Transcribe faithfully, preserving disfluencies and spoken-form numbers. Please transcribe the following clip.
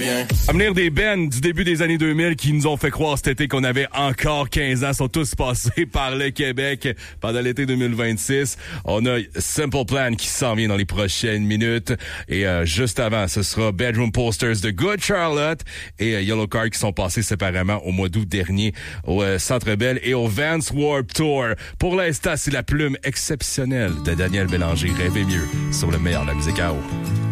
bien. À venir des bands du début des années deux mille qui nous ont fait croire cet été qu'on avait encore quinze ans sont tous passés par le Québec pendant l'été deux mille vingt-six. On a Simple Plan qui s'en vient dans les prochaines minutes. Et euh, juste avant, ce sera Bedroom Posters de Good Charlotte et euh, Yellow Card qui sont passés séparément au mois d'août dernier au euh, Centre Bell et au Vans Warped Tour. Pour l'instant, c'est la plume exceptionnelle de Daniel Bélanger. Rêvez mieux sur le meilleur de la musique à eau.